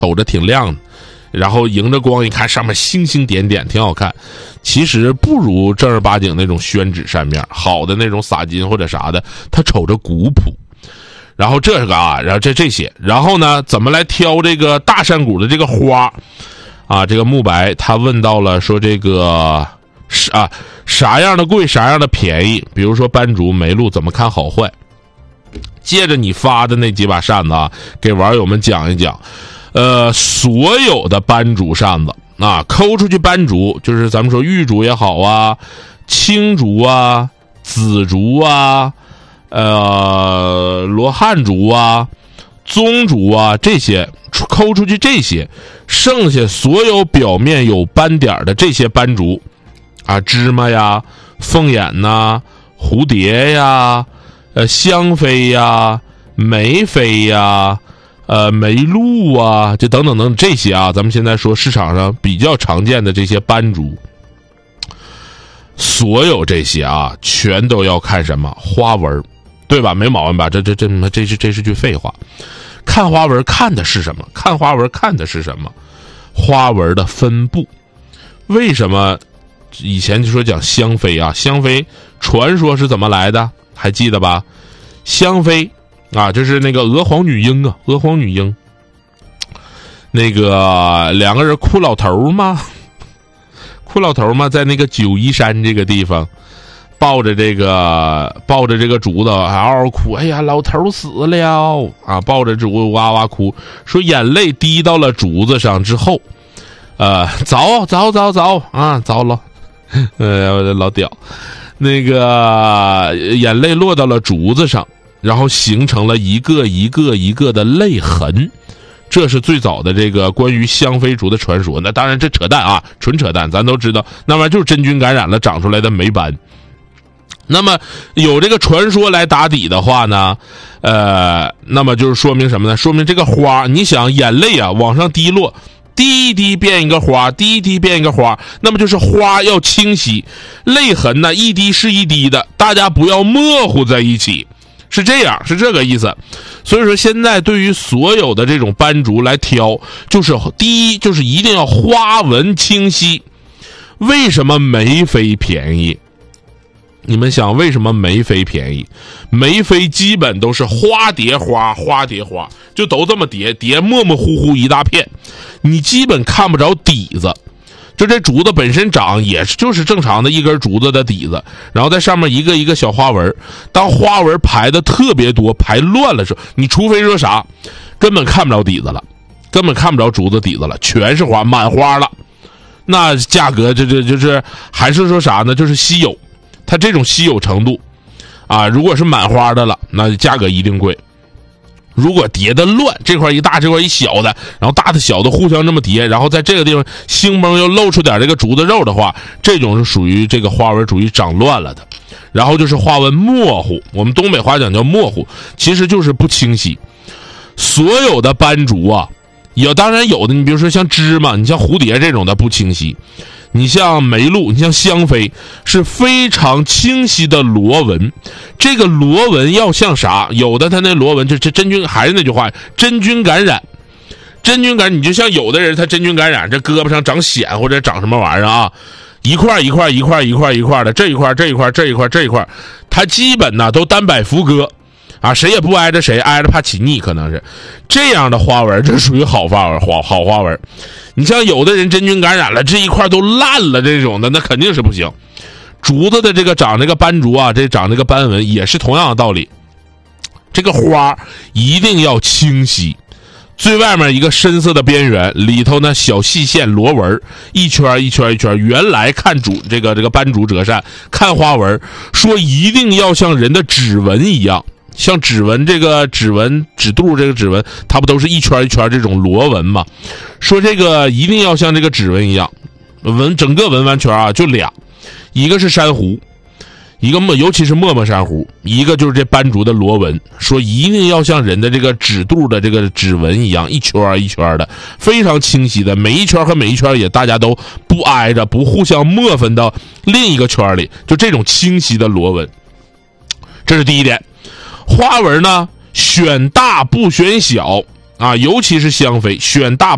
瞅着挺亮的，然后迎着光一看，上面星星点点，挺好看。其实不如正儿八经那种宣纸扇面，好的那种洒金或者啥的，它瞅着古朴。然后这个啊，然后这些，然后呢，怎么来挑这个大山谷的这个花啊？这个慕白他问到了，说这个啥样的贵，啥样的便宜？比如说斑竹、梅露怎么看好坏？借着你发的那几把扇子啊，给网友们讲一讲。所有的斑竹扇子啊，抠出去斑竹，就是咱们说玉竹也好啊，青竹啊，紫竹啊，罗汉竹啊，棕竹啊，这些抠出去这些，剩下所有表面有斑点的这些斑竹啊，芝麻呀，凤眼呐，蝴蝶呀，香妃呀，梅妃呀，梅露啊，这等等等这些啊，咱们现在说市场上比较常见的这些斑竹，所有这些啊，全都要看什么花纹，对吧？没毛病吧？这是句废话。看花纹看的是什么？看花纹看的是什么？花纹的分布。为什么以前就说讲香妃啊？香妃传说是怎么来的？还记得吧？香妃啊，就是那个娥皇女英啊，娥皇女英，那个两个人哭老头嘛，在那个九嶷山这个地方，抱着这个竹子嗷嗷哭，哎呀，老头死了啊！抱着竹子哇哇哭，说眼泪滴到了竹子上之后，早啊，糟了，老屌，那个眼泪落到了竹子上。然后形成了一个一个的泪痕，这是最早的这个关于香妃竹的传说。那当然这扯淡啊，纯扯淡，咱都知道那玩意儿就是真菌感染了长出来的霉斑。那么有这个传说来打底的话呢，那么就是说明什么呢？说明这个花，你想眼泪啊往上滴落，滴一滴变一个花，滴一滴变一个花，那么就是花要清晰，泪痕呢一滴是一滴的，大家不要模糊在一起。是这样，是这个意思。所以说现在对于所有的这种斑竹来挑，就是第一就是一定要花纹清晰。为什么梅妃便宜？你们想为什么梅妃便宜？梅妃基本都是花叠花，就都这么叠模模糊糊一大片，你基本看不着底子。就这竹子本身长也就是正常的一根竹子的底子，然后在上面一个一个小花纹。当花纹排的特别多，排乱了时候，你除非说啥，根本看不着底子了，根本看不着竹子底子了，全是花，满花了。那价格这就是还是说啥呢？就是稀有，它这种稀有程度啊，如果是满花的了，那价格一定贵。如果叠的乱，这块一大这块一小的，然后大的小的互相这么叠，然后在这个地方兴崩又露出点这个竹子肉的话，这种是属于这个花纹属于长乱了的。然后就是花纹模糊，我们东北话讲叫模糊，其实就是不清晰。所有的斑竹啊，当然有的，你比如说像芝麻，你像蝴蝶这种的不清晰，你像梅露，你像香妃，是非常清晰的螺纹。这个螺纹要像啥？有的它那螺纹这真菌，还是那句话，真菌感染。真菌感染，你就像有的人他真菌感染，这胳膊上长癣或者长什么玩意儿啊，一块的，这一块，它基本呢都单摆伏割。啊，谁也不挨着谁，挨着怕起腻，可能是这样的花纹，这属于好花纹。你像有的人真菌感染了，这一块都烂了，这种的那肯定是不行。竹子的这个长这个斑竹啊，这长这个斑纹也是同样的道理。这个花一定要清晰，最外面一个深色的边缘，里头呢小细线螺纹，一圈一圈。原来看这个斑竹折扇看花纹，说一定要像人的指纹一样。像指纹这个指肚这个指纹，它不都是一圈一圈这种螺纹吗？说这个一定要像这个指纹一样，整个纹完圈啊，就俩，一个是珊瑚，一个尤其是沫沫珊瑚，一个就是这斑竹的螺纹，说一定要像人的这个指肚的这个指纹一样，一圈一圈的，非常清晰的，每一圈和每一圈也大家都不挨着，不互相磨分到另一个圈里，就这种清晰的螺纹，这是第一点。花纹呢，选大不选小啊，尤其是香妃，选大